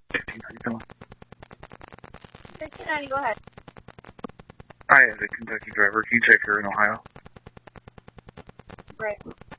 1690, go ahead. Hi, the Kentucky driver. Can you check her in Ohio? Right.